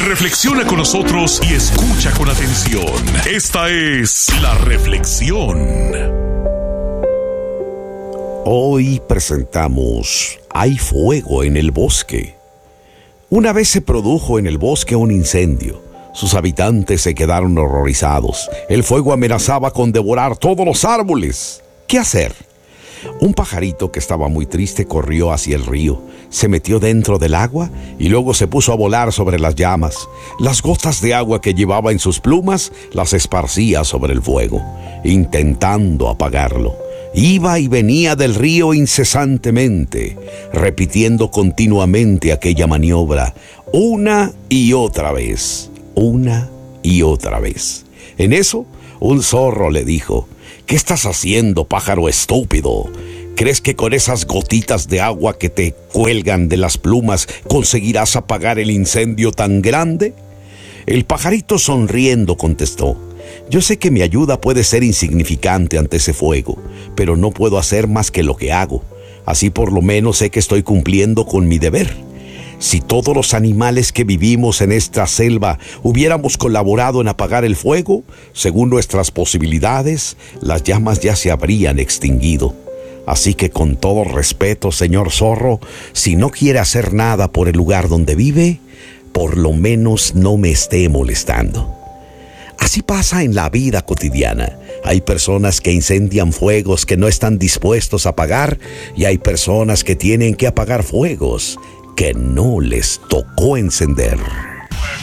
Reflexiona con nosotros y escucha con atención. Esta es La Reflexión. Hoy presentamos Hay fuego en el bosque. Una vez se produjo en el bosque un incendio. Sus habitantes se quedaron horrorizados. El fuego amenazaba con devorar todos los árboles. ¿Qué hacer? Un pajarito que estaba muy triste corrió hacia el río, se metió dentro del agua y luego se puso a volar sobre las llamas. Las gotas de agua que llevaba en sus plumas las esparcía sobre el fuego, intentando apagarlo. Iba y venía del río incesantemente, repitiendo continuamente aquella maniobra, una y otra vez. En eso, un zorro le dijo: ¿Qué estás haciendo, pájaro estúpido? ¿Crees que con esas gotitas de agua que te cuelgan de las plumas conseguirás apagar el incendio tan grande? El pajarito sonriendo contestó: yo sé que mi ayuda puede ser insignificante ante ese fuego, pero no puedo hacer más que lo que hago. Así por lo menos sé que estoy cumpliendo con mi deber. Si todos los animales que vivimos en esta selva hubiéramos colaborado en apagar el fuego, según nuestras posibilidades, las llamas ya se habrían extinguido. Así que con todo respeto, señor zorro, si no quiere hacer nada por el lugar donde vive, por lo menos no me esté molestando. Así pasa en la vida cotidiana. Hay personas que incendian fuegos que no están dispuestos a apagar y hay personas que tienen que apagar fuegos que no les tocó encender.